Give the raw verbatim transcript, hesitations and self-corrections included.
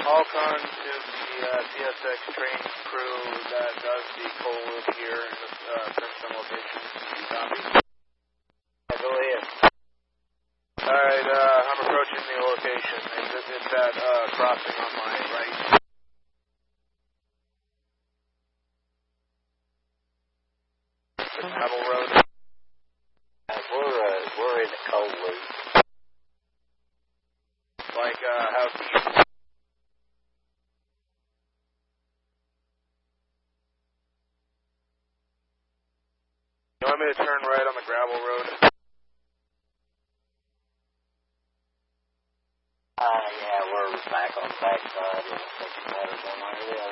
All cons is the uh, C S X training crew that does the coal loop here in the uh, Princeton location. Copy. Yeah, go ahead. Alright, uh, I'm approaching the location. It's, it's that uh, crossing on my right. The Battle Road. Uh, we're, uh, we're in the coal loop. Like, uh, how deep? You want me to turn right on the gravel road? Uh, yeah, we're back on the back side. It takes matters on our end.